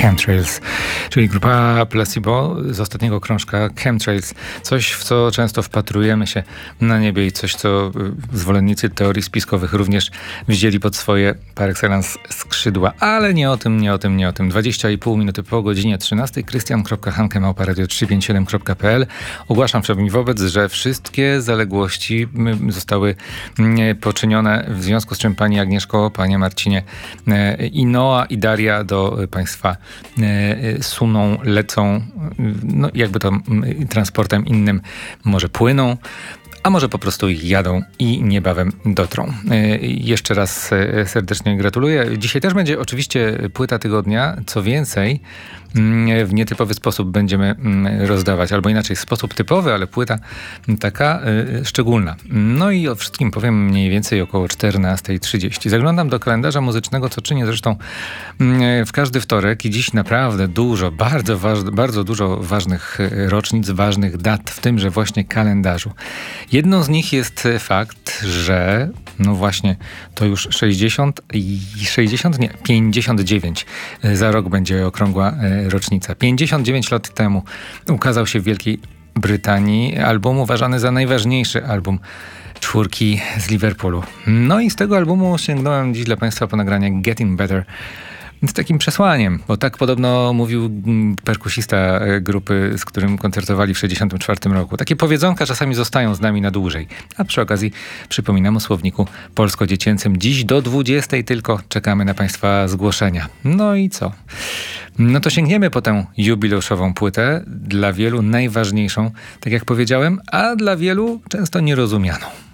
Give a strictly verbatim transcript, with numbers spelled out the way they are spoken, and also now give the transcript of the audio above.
Chemtrails, czyli grupa Placebo z ostatniego krążka Chemtrails. Coś, w co często wpatrujemy się na niebie i coś, co zwolennicy teorii spiskowych również wzięli pod swoje par excellence skrzydła. Ale nie o tym, nie o tym, nie o tym. dwadzieścia i pół minuty po godzinie trzynastej. Krystian kropka hanke małpa radio trzysta pięćdziesiąt siedem kropka p l. Ogłaszam wszem wobec, że wszystkie zaległości zostały poczynione, w związku z czym pani Agnieszko, panie Marcinie, i Noa, i Daria do państwa suną, lecą, no jakby to transportem innym, może płyną, a może po prostu jadą i niebawem dotrą. Jeszcze raz serdecznie gratuluję. Dzisiaj też będzie oczywiście płyta tygodnia. Co więcej, w nietypowy sposób będziemy rozdawać, albo inaczej, sposób typowy, ale płyta taka y, szczególna. No i o wszystkim powiem mniej więcej około czternasta trzydzieści. Zaglądam do kalendarza muzycznego, co czynię zresztą y, w każdy wtorek i dziś naprawdę dużo, bardzo, waż, bardzo dużo ważnych rocznic, ważnych dat w tymże właśnie kalendarzu. Jedną z nich jest fakt, że no właśnie to już sześćdziesiąt i sześćdziesiąt, nie, pięćdziesiąt dziewięć za rok będzie okrągła rocznica. pięćdziesiąt dziewięć lat temu ukazał się w Wielkiej Brytanii album uważany za najważniejszy album czwórki z Liverpoolu. No i z tego albumu sięgnąłem dziś dla państwa po nagranie Getting Better z takim przesłaniem, bo tak podobno mówił perkusista grupy, z którym koncertowali w sześćdziesiątym czwartym roku. Takie powiedzonka czasami zostają z nami na dłużej. A przy okazji przypominam o słowniku polsko-dziecięcym. Dziś do dwudziestej tylko czekamy na państwa zgłoszenia. No i co? No to sięgniemy po tę jubileuszową płytę, dla wielu najważniejszą, tak jak powiedziałem, a dla wielu często nierozumianą.